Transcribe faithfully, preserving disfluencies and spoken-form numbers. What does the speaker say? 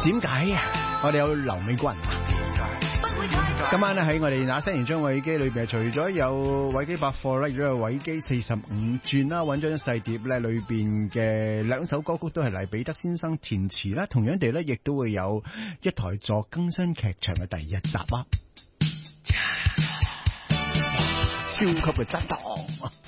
點解啊？我哋有劉美君。今晚咧喺我哋那些年張偉基裏邊，除咗有偉基百貨咧，亦都有偉基四十五轉啦，揾張細碟咧，裏邊嘅兩首歌曲都係黎彼得先生填詞啦。同樣地咧，亦都會有一台座更新劇場嘅第一集啊！超級嘅質檔。